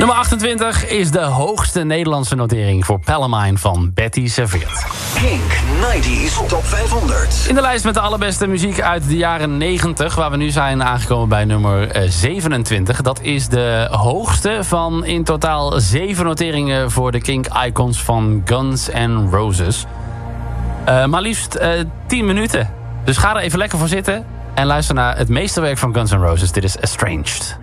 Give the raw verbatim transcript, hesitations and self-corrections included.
Nummer achtentwintig is de hoogste Nederlandse notering voor Palomine van Betty Serveert. Kink negentig Top vijfhonderd. In de lijst met de allerbeste muziek uit de jaren negentig... waar we nu zijn aangekomen bij nummer zevenentwintig. Dat is de hoogste van in totaal zeven noteringen... voor de Kink Icons van Guns N' Roses. Uh, maar liefst uh, tien minuten. Dus ga er even lekker voor zitten... en luister naar het meesterwerk van Guns N' Roses. Dit is Estranged.